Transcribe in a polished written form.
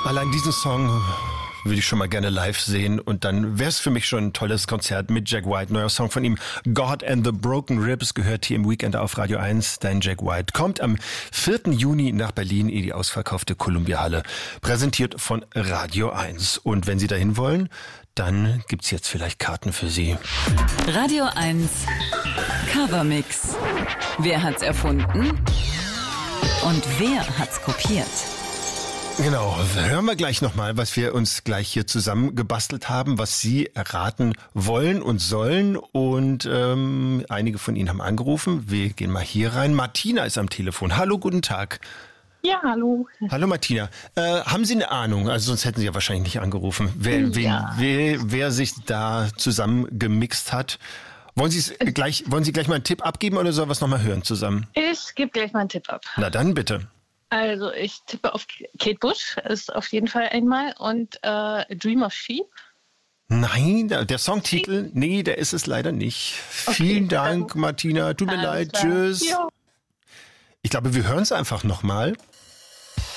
Allein diesen Song würde ich schon mal gerne live sehen und dann wäre es für mich schon ein tolles Konzert mit Jack White. Neuer Song von ihm, God and the Broken Ribs, gehört hier im Weekend auf Radio 1. Dein Jack White kommt am 4. Juni nach Berlin in die ausverkaufte Columbia-Halle, präsentiert von Radio 1. Und wenn Sie dahin wollen, dann gibt's jetzt vielleicht Karten für Sie. Radio 1 Covermix. Wer hat's erfunden? Und wer hat's kopiert? Genau, hören wir gleich nochmal, was wir uns gleich hier zusammen gebastelt haben, was Sie erraten wollen und sollen. Und einige von Ihnen haben angerufen. Wir gehen mal hier rein. Martina ist am Telefon. Hallo, guten Tag. Ja, hallo. Hallo Martina. Haben Sie eine Ahnung? Also sonst hätten Sie ja wahrscheinlich nicht angerufen. Wer sich da zusammen gemixt hat. Wollen Sie gleich mal einen Tipp abgeben oder sollen wir es nochmal hören zusammen? Ich gebe gleich mal einen Tipp ab. Na dann bitte. Also ich tippe auf Kate Bush, ist auf jeden Fall einmal. Und Dream of Sheep. Nein, der Songtitel, nee, der ist es leider nicht. Okay, vielen Dank, Martina. Tut mir leid. Klar. Tschüss. Jo. Ich glaube, wir hören es einfach nochmal.